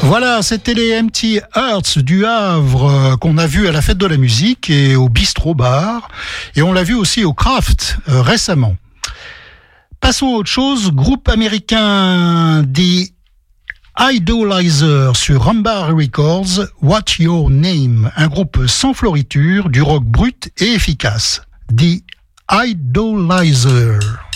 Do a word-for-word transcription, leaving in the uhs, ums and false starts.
Voilà, c'était les Empty Hearts du Havre euh, qu'on a vu à la Fête de la Musique et au Bistro Bar, et on l'a vu aussi au Kraft euh, récemment. Passons à autre chose, groupe américain des Idolizer sur Rumbar Records, What's Your Name, un groupe sans floriture, du rock brut et efficace. The Idolizer.